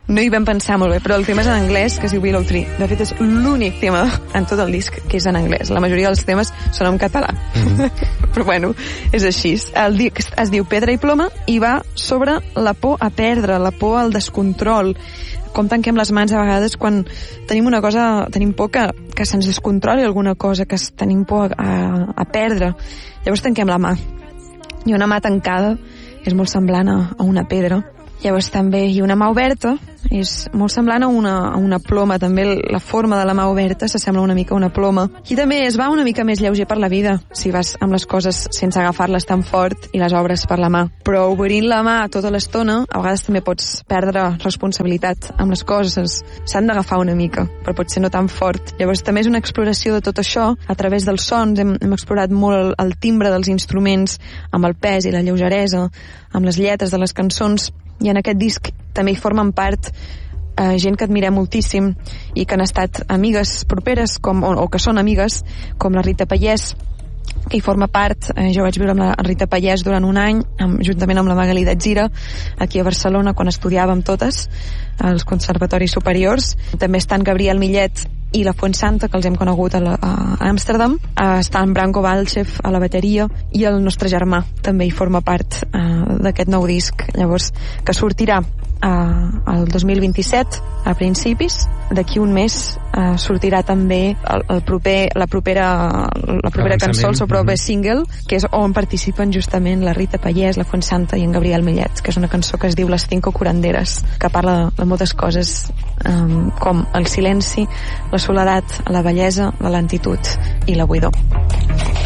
no hi vam pensar molt bé, però el tema és en anglès, que es diu Willow Tree. De fet, és l'únic tema en tot el disc que és en anglès. La majoria dels temes són en català. Però bueno, és així. El disc es diu Pedra i ploma i va sobre la por a perdre, la por al descontrol. Com tanquem les mans a vegades quan tenim una cosa, tenim por que se'ns descontroli alguna cosa, que tenim por a perdre. Llavors tanquem la mà. I una mà tancada és molt semblant a una pedra. Llavors també hi ha una mà oberta, és molt semblant a una ploma, també la forma de la mà oberta s'assembla una mica a una ploma. I també es va una mica més lleuger per la vida, si vas amb les coses sense agafar-les tan fort i les obres per la mà. Però obrint la mà tota l'estona, a vegades també pots perdre responsabilitat amb les coses, s'han d'agafar una mica, però potser no tan fort. Llavors també és una exploració de tot això, a través dels sons hem explorat molt el timbre dels instruments, amb el pes i la lleugeresa, amb les lletres de les cançons. I en aquest disc també hi formen part gent que admirem moltíssim i que han estat amigues properes o que són amigues, com la Rita Pallès, que hi forma part. Jo vaig viure amb la Rita Pallès durant un any, juntament amb la Magalí d'Atzira, aquí a Barcelona, quan estudiàvem totes als conservatoris superiors. També està en Gabriel Millet i la Fuensanta, que els hem conegut a Amsterdam. Està en Branko Balchev a la bateria i el nostre germà també hi forma part d'aquest nou disc. Llavors, que sortirà el 2027 a principis. D'aquí un mes sortirà també la propera cançó, el seu proper single, que és on participen justament la Rita Pallès, la Fuensanta i en Gabriel Millet, que és una cançó que es diu Les Cinco Curanderes, que parla de moltes coses, com el silenci, la soledat, la bellesa, la lentitud i la buidor.